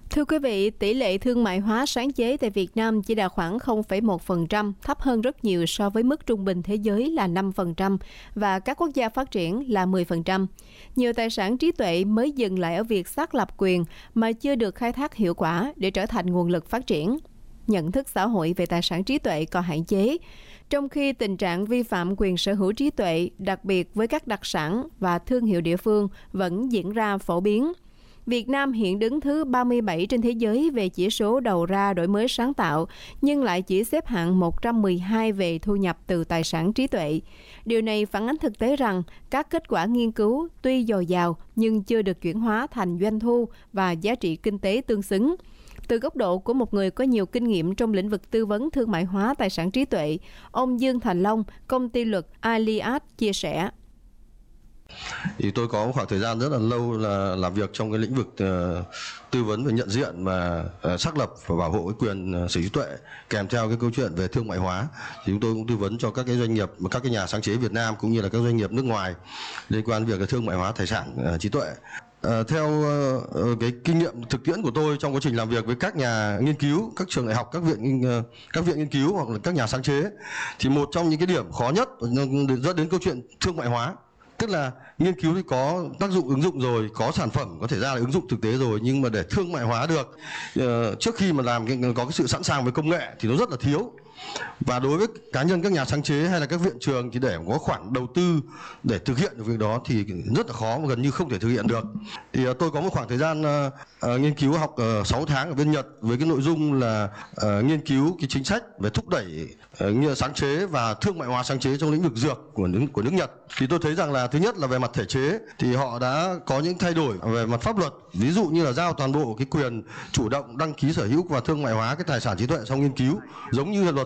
Thưa quý vị, tỷ lệ thương mại hóa sáng chế tại Việt Nam chỉ đạt khoảng 0,1%, thấp hơn rất nhiều so với mức trung bình thế giới là 5% và các quốc gia phát triển là 10%. Nhiều tài sản trí tuệ mới dừng lại ở việc xác lập quyền mà chưa được khai thác hiệu quả để trở thành nguồn lực phát triển. Nhận thức xã hội về tài sản trí tuệ còn hạn chế, trong khi tình trạng vi phạm quyền sở hữu trí tuệ, đặc biệt với các đặc sản và thương hiệu địa phương, vẫn diễn ra phổ biến. Việt Nam hiện đứng thứ 37 trên thế giới về chỉ số đầu ra đổi mới sáng tạo, nhưng lại chỉ xếp hạng 112 về thu nhập từ tài sản trí tuệ. Điều này phản ánh thực tế rằng các kết quả nghiên cứu tuy dồi dào nhưng chưa được chuyển hóa thành doanh thu và giá trị kinh tế tương xứng. Từ góc độ của một người có nhiều kinh nghiệm trong lĩnh vực tư vấn thương mại hóa tài sản trí tuệ, ông Dương Thành Long, công ty luật Aliad chia sẻ. Thì tôi có một khoảng thời gian rất là lâu là làm việc trong cái lĩnh vực tư vấn và nhận diện và xác lập và bảo hộ cái quyền sở hữu trí tuệ, kèm theo cái câu chuyện về thương mại hóa. Thì chúng tôi cũng tư vấn cho các cái doanh nghiệp, các cái nhà sáng chế Việt Nam cũng như là các doanh nghiệp nước ngoài liên quan đến việc thương mại hóa tài sản trí tuệ. Theo cái kinh nghiệm thực tiễn của tôi trong quá trình làm việc với các nhà nghiên cứu, các trường đại học, các viện nghiên cứu hoặc là các nhà sáng chế, thì một trong những cái điểm khó nhất dẫn đến câu chuyện thương mại hóa. Tức là nghiên cứu thì có tác dụng ứng dụng rồi, có sản phẩm có thể ra là ứng dụng thực tế rồi, nhưng mà để thương mại hóa được trước khi mà có cái sự sẵn sàng với công nghệ thì nó rất là thiếu. Và đối với cá nhân các nhà sáng chế hay là các viện trường thì để có khoản đầu tư để thực hiện được việc đó thì rất là khó và gần như không thể thực hiện được. Thì tôi có một khoảng thời gian nghiên cứu học 6 tháng ở bên Nhật với cái nội dung là nghiên cứu cái chính sách về thúc đẩy sáng chế và thương mại hóa sáng chế trong lĩnh vực dược của nước Nhật. Thì tôi thấy rằng là thứ nhất là về mặt thể chế thì họ đã có những thay đổi về mặt pháp luật, ví dụ như là giao toàn bộ cái quyền chủ động đăng ký sở hữu và thương mại hóa cái tài sản trí tuệ trong nghiên cứu, giống như là luật